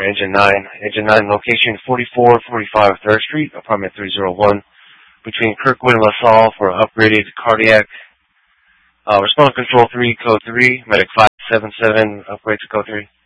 Engine 9. Engine 9 location 4445 3rd Street, apartment 301, between Kirkwood and LaSalle for upgraded cardiac. Respond control 3, code 3, medic 577, upgrade to code 3.